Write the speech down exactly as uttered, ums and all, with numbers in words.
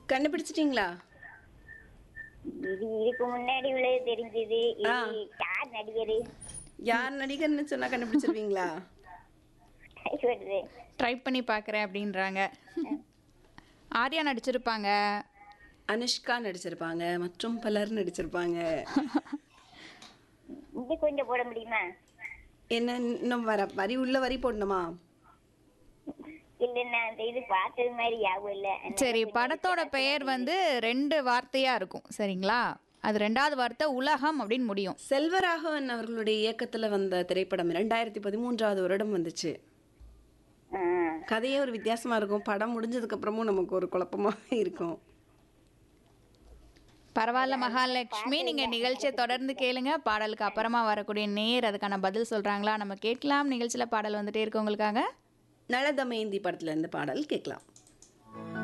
கண்டுபிடிச்சிட்டீங்களா? இது இதுக்கு முன்னாடி உள்ளது தெரிஞ்சது. ஆ. இது யார் நடிகரு? யார் நடிகர்னு சொன்னா கண்டுபிடிச்சிருவீங்களா? வருது. ட்ரை பண்ணி பார்க்குறேன் அப்படின்றாங்க. ஆர்யா நடிச்சிருப்பாங்க. அனுஷ்கா நடிச்சிருப்பாங்க மற்றும் பலர் நடிச்சிருப்பாங்க. இது கொஞ்சம் போட முடியுமா? என்ன இன்னும் வர வரி உள்ள வரி போடணுமா? இல்ல நான் அந்த இது பார்த்தது மாதிரி ஞாபகம் இல்ல. சரி, படத்தோட பெயர் வந்து ரெண்டு வார்த்தையா இருக்கும் சரிங்களா? அது ரெண்டாவது வார்த்தை உலகம் அப்படின்னு முடியும். செல்வராகவன் அவர்களுடைய இயக்கத்துல வந்த திரைப்படம் இரண்டாயிரத்தி பதிமூன்றாவது வருடம் வந்துச்சு. ஆ. கதையே ஒரு வித்தியாசமா இருக்கும். படம் முடிஞ்சதுக்கு அப்புறமும் நமக்கு ஒரு குழப்பமா இருக்கும். பரவாயில்ல மகாலட்சுமி, நீங்க நிகழ்ச்சியை தொடர்ந்து கேளுங்க. பாடலுக்கு அப்புறமா வரக்கூடிய நேர் அதுக்கான பதில் சொல்றாங்களா நம்ம கேட்கலாம். நிகழ்ச்சியில பாடல் வந்துட்டே இருக்கு உங்களுக்காக. நலதமயந்தி படத்துல இருந்து பாடல் கேட்கலாம்.